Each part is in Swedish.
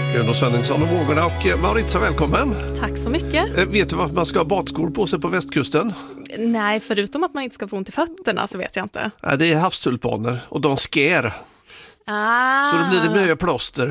Uno Svenningsson och vågorna och Maritza, välkommen. Tack så mycket. Vet du varför man ska ha badskor på sig på västkusten? Nej, förutom att man inte ska få ont i fötterna så vet jag inte. Nej, det är havstulpaner och de skär. Så då blir det mycket plåster.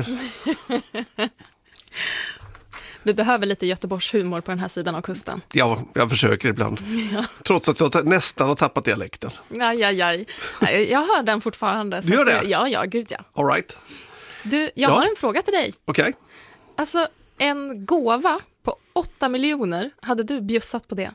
Vi behöver lite Göteborgs humor på den här sidan av kusten. Ja, jag försöker ibland. Ja. Trots att jag nästan har tappat dialekten. Nej. Jag hör den fortfarande. Du gör det? Ja, gud ja. All right. Du, jag har en fråga till dig. Okej. Alltså, en gåva på 8 miljoner, hade du bjussat på det?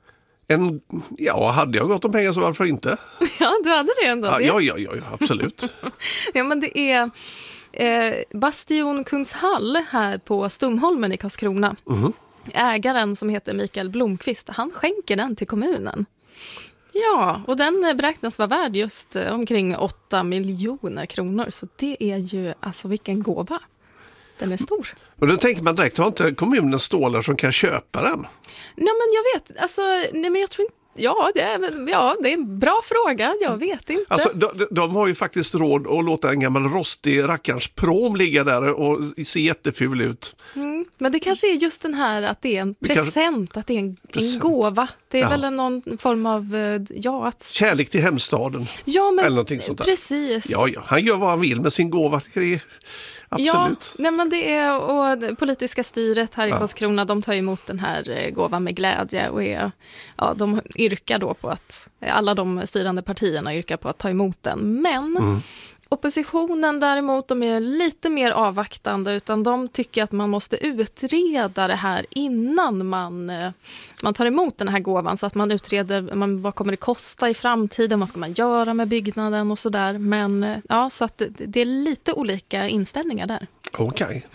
Hade jag gått om pengar så varför inte? Ja, du hade det ändå. Ja, absolut. Ja, men det är Bastion Kungshall här på Stumholmen i Karlskrona. Mm. Ägaren som heter Mikael Blomqvist, han skänker den till kommunen. Ja, och den beräknas vara värd just omkring 8 miljoner kronor. Så det är ju, alltså vilken gåva. Den är stor. Och då tänker man direkt, har inte kommunen stålar som kan köpa den? Nej, men jag vet, alltså, men jag tror inte. Ja, det är en bra fråga. Jag vet inte. Alltså, de har ju faktiskt råd att låta en gammal rostig rackarns prom ligga där och se jätteful ut. Men det kanske är just den här att det är en present, att det är en gåva. Det är väl någon form av, kärlek till hemstaden. Ja, men eller någonting sånt där. Precis. Ja, han gör vad han vill med sin gåva. Absolut. Ja, men det är, och det politiska styret här i Karlskrona, de tar emot den här gåvan med glädje och de yrkar då på att, alla de styrande partierna yrkar på att ta emot den. Men oppositionen däremot, de är lite mer avvaktande, utan de tycker att man måste utreda det här innan man tar emot den här gåvan, så att man utreder vad kommer det kosta i framtiden, vad ska man göra med byggnaden och sådär. Men så att det är lite olika inställningar där. Okej.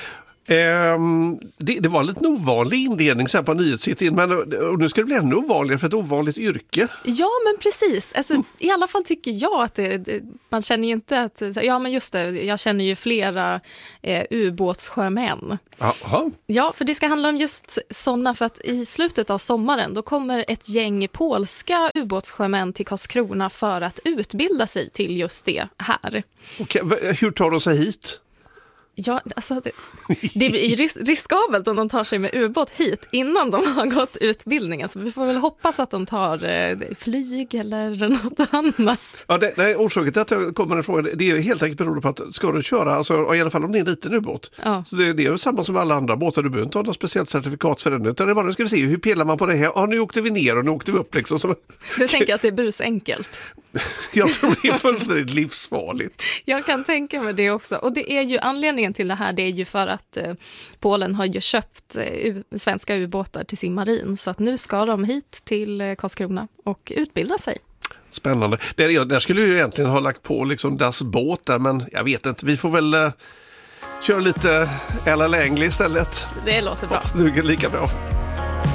Det var en lite ovanlig inledning sen på nyhetssittin, men nu ska det bli ännu ovanligare för ett ovanligt yrke. Ja, men precis. Alltså, i alla fall tycker jag att man känner ju inte att, ja men just det, jag känner ju flera ubåtssjömän. Aha. Ja, för det ska handla om just sådana, för att i slutet av sommaren då kommer ett gäng polska ubåtssjömän till Karlskrona för att utbilda sig till just det här. Okej, hur tar de sig hit? Ja, alltså det är riskabelt om de tar sig med ubåt hit innan de har gått utbildningen. Så vi får väl hoppas att de tar flyg eller något annat. Ja, orsaken till att jag kommer en fråga, det är helt enkelt beroende på att ska du köra, alltså, i alla fall om det är en liten ubåt. Ja. Så det är samma som alla andra båtar, du behöver inte ha något speciellt certifikat för den. Utan det var, nu ska vi se, hur pelar man på det här? Ja, nu åkte vi ner och nu åkte vi upp liksom. Du tänker att det är busenkelt? Jag tror det är fullständigt livsfarligt. Jag kan tänka mig det också. Och det är ju anledningen till det här, det är ju för att Polen har ju köpt svenska ubåtar till sin marin. Så att nu ska de hit till Karlskrona och utbilda sig. Spännande. Där skulle ju egentligen ha lagt på liksom Das båt där, men jag vet inte. Vi får väl köra lite Ella Langley istället. Det låter bra. Det är lika bra.